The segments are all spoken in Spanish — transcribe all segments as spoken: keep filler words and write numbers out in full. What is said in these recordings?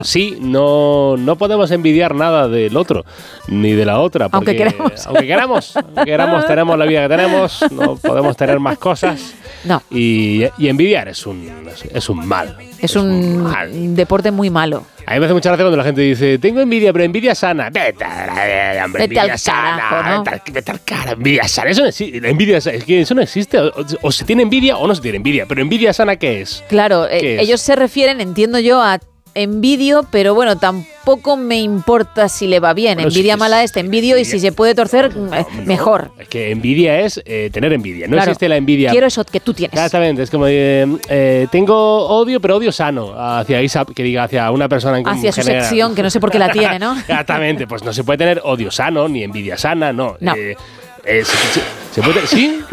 Sí, no, no podemos envidiar nada del otro, ni de la otra. Porque, aunque queramos. Aunque queramos, aunque queramos, tenemos la vida que tenemos, no podemos tener más cosas. No. Y, y envidiar es un, es un mal. Es, es un, un mal. deporte muy malo. A mí me hace mucha gracia cuando la gente dice, tengo envidia, pero envidia sana. Vete, hombre, Vete envidia al sana. carajo, ¿no? Vete, vete al cara, envidia sana. Eso no existe. Envidia, es que eso no existe. O, o se tiene envidia o no se tiene envidia. Pero envidia sana, ¿qué es? Claro, ¿Qué eh, es? ellos se refieren, entiendo yo, a envidio, pero bueno, tampoco me importa si le va bien. Bueno, envidia sí, mala es te envidio envidia. y si se puede torcer, No, eh, no, mejor. Es que envidia es eh, tener envidia. No Claro, existe la envidia. Quiero eso que tú tienes. Exactamente. Es como eh, eh, tengo odio, pero odio sano hacia Isa, que diga hacia una persona en Hacia su general. sección, que no sé por qué la tiene, ¿no? Exactamente. Pues no se puede tener odio sano ni envidia sana, no. No. Eh, eh, se, se, se puede, ¿sí?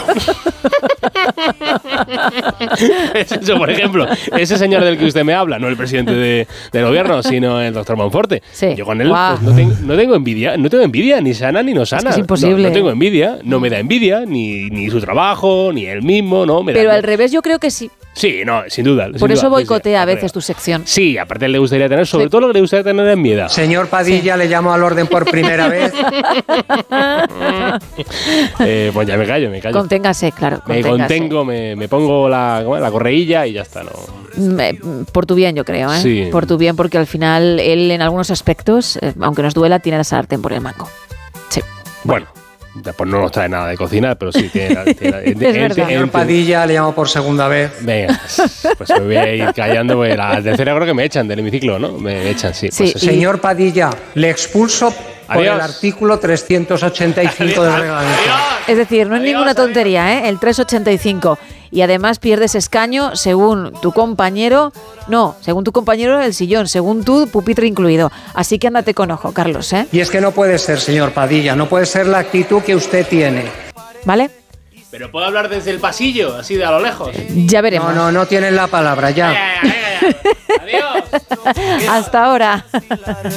Es eso, por ejemplo, ese señor del que usted me habla, no el presidente de, del gobierno, sino el doctor Monforte. Sí. Yo con él Wow. pues, no, tengo, no tengo envidia, no tengo envidia, ni sana ni no sana. Es que es imposible. No, no tengo envidia, no me da envidia, ni, ni su trabajo, ni él mismo, no. Me Pero da, al revés yo creo que sí. Sí, no, sin duda. Por sin eso duda, boicotea sí, sí, a veces tu sección. Sí, aparte le gustaría tener, sobre Sí. todo lo que le gustaría tener es miedo. Señor Padilla, sí. Le llamo al orden por primera vez. eh, pues ya me callo, me callo. Conténgase, claro. Me Conténgase. contengo, me, me pongo la, la correílla y ya está, ¿no? Me, por tu bien, yo creo, ¿eh? Sí. Por tu bien, porque al final él en algunos aspectos, eh, aunque nos duela, tiene la sartén por el mango. Sí. Bueno, pues no nos trae nada de cocinar, pero sí tiene... la- tiene la- Es verdad. Señor Padilla, le llamo por segunda vez. Venga, pues me voy a ir callando, porque la tercera creo que me echan del hemiciclo, ¿no? Me echan, sí. Sí. Pues eso. Y- Señor Padilla, le expulso por Adiós. el artículo trescientos ochenta y cinco del reglamento. Es decir, no es Adiós, ninguna adiós. tontería, ¿eh? El trescientos ochenta y cinco. Y además pierdes escaño según tu compañero, no, según tu compañero el sillón, según tú pupitre incluido. Así que ándate con ojo, Carlos, ¿eh? Y es que no puede ser, señor Padilla, no puede ser la actitud que usted tiene. ¿Vale? Pero puedo hablar desde el pasillo, así de a lo lejos. Ya veremos. No, no, no tienen la palabra, ya. Adiós. Hasta ahora.